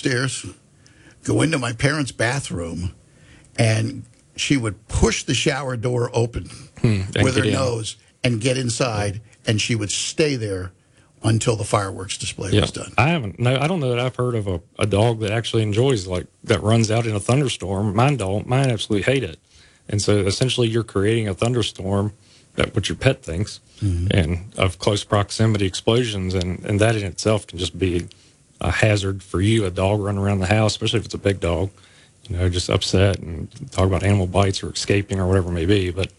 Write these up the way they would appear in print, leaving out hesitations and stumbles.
upstairs, go into my parents' bathroom, and she would push the shower door open with her nose and get inside, and she would stay there until the fireworks display was done. I don't know that I've heard of a dog that actually enjoys, that runs out in a thunderstorm. Mine don't. Mine absolutely hate it. And so essentially you're creating a thunderstorm, that what your pet thinks, and of close proximity explosions, and that in itself can just be a hazard for you, a dog running around the house, especially if it's a big dog, just upset and talk about animal bites or escaping or whatever it may be. But,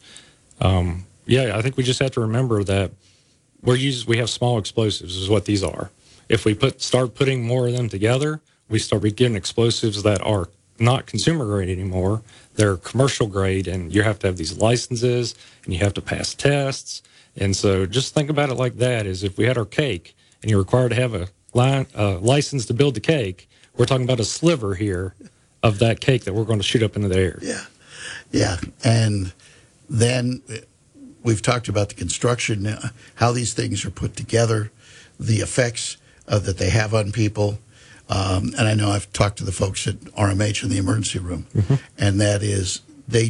I think we just have to remember that we have small explosives is what these are. If we start putting more of them together, we start getting explosives that are not consumer grade anymore. They're commercial grade, and you have to have these licenses, and you have to pass tests. And so just think about it like that, is if we had our cake and you're required to have a license to build the cake, we're talking about a sliver here of that cake that we're going to shoot up into the air. Yeah. And then we've talked about the construction, how these things are put together, the effects that they have on people. And I know I've talked to the folks at RMH in the emergency room, and that is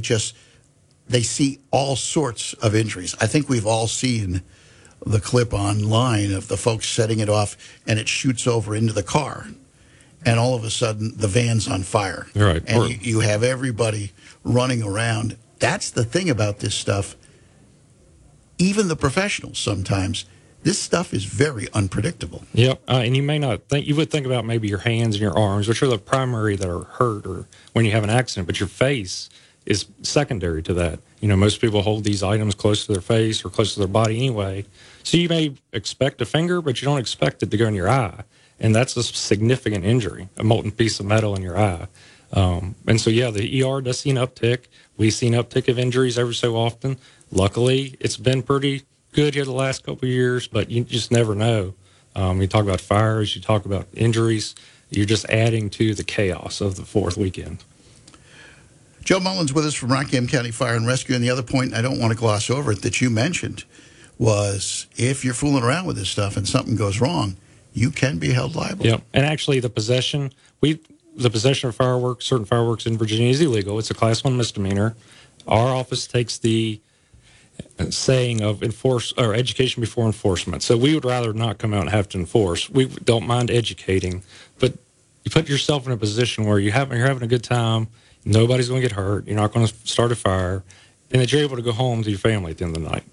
they see all sorts of injuries. I think we've all seen the clip online of the folks setting it off, and it shoots over into the car, and all of a sudden the van's on fire. Right. And you have everybody running around. That's the thing about this stuff. Even the professionals sometimes, this stuff is very unpredictable. Yep, and you may not think, you would think about maybe your hands and your arms, which are the primary that are hurt or when you have an accident, but your face is secondary to that. Most people hold these items close to their face or close to their body anyway. So you may expect a finger, but you don't expect it to go in your eye. And that's a significant injury, a molten piece of metal in your eye. And so, the ER does see an uptick. We see an uptick of injuries every so often. Luckily, it's been pretty good here the last couple of years, but you just never know. You talk about fires, you talk about injuries, you're just adding to the chaos of the fourth weekend. Joe Mullins with us from Rockingham County Fire and Rescue. And the other point, I don't want to gloss over it, that you mentioned was if you're fooling around with this stuff and something goes wrong, you can be held liable. Yeah, and actually the possession of fireworks, certain fireworks in Virginia is illegal. It's a Class 1 misdemeanor. Our office takes the saying of education before enforcement. So we would rather not come out and have to enforce. We don't mind educating, but you put yourself in a position where you're having a good time, nobody's going to get hurt, you're not going to start a fire, and that you're able to go home to your family at the end of the night.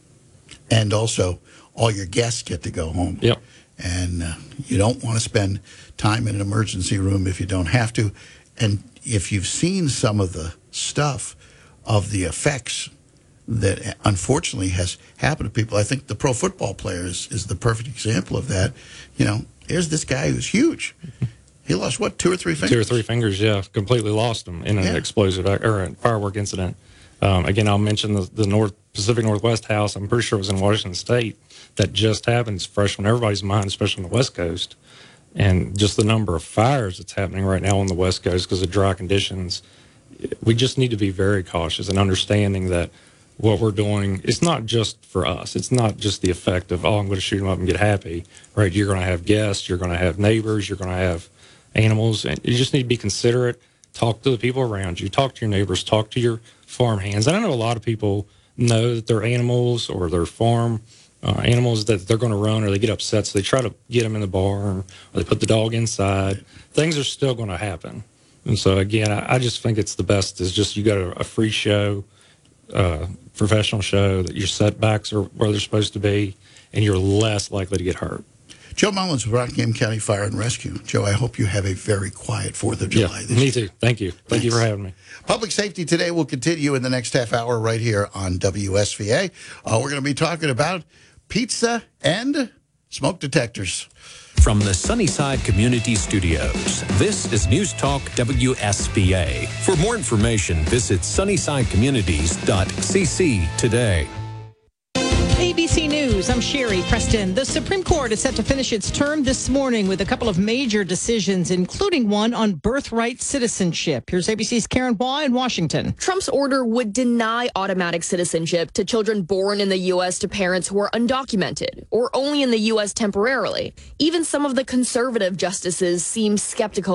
And also, all your guests get to go home. Yep. And you don't want to spend time in an emergency room if you don't have to. And if you've seen some of the stuff of the effects that unfortunately has happened to people, I think the pro football player is the perfect example of that. Here's this guy who's huge. He lost, 2 or 3 fingers? 2 or 3 fingers, yeah. Completely lost them in an explosive or a firework incident. Again, I'll mention the Pacific Northwest House. I'm pretty sure it was in Washington State. That just happened. It's fresh on everybody's mind, especially on the West Coast. And just the number of fires that's happening right now on the West Coast because of dry conditions. We just need to be very cautious and understanding that what we're doing, it's not just for us. It's not just the effect of, I'm going to shoot them up and get happy, right? You're going to have guests, you're going to have neighbors, you're going to have animals, and you just need to be considerate. Talk to the people around you, talk to your neighbors, talk to your farm hands. I know a lot of people know that their animals or their farm animals that they're going to run, or they get upset, so they try to get them in the barn, or they put the dog inside. Things are still going to happen. And so, again, I just think it's the best is just you got a free show, professional show, that your setbacks are where they're supposed to be, and you're less likely to get hurt. Joe Mullins with Rockingham County Fire and Rescue. Joe, I hope you have a very quiet 4th of July this year. Me too. Thank you. Thank you for having me. Public Safety Today will continue in the next half hour right here on WSVA. We're going to be talking about pizza and smoke detectors. From the Sunnyside Community Studios, this is News Talk WSVA. For more information, visit sunnysidecommunities.cc today. ABC News, I'm Sherry Preston. The Supreme Court is set to finish its term this morning with a couple of major decisions, including one on birthright citizenship. Here's ABC's Karen Hua in Washington. Trump's order would deny automatic citizenship to children born in the U.S. to parents who are undocumented or only in the U.S. temporarily. Even some of the conservative justices seem skeptical